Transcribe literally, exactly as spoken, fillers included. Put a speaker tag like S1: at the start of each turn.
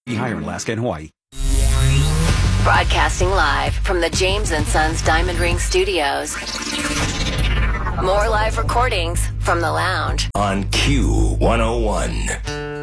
S1: Higher in Alaska and Hawaii.
S2: Broadcasting live from the James and Sons Diamond Ring Studios. More live recordings from the lounge
S3: on Q one oh one.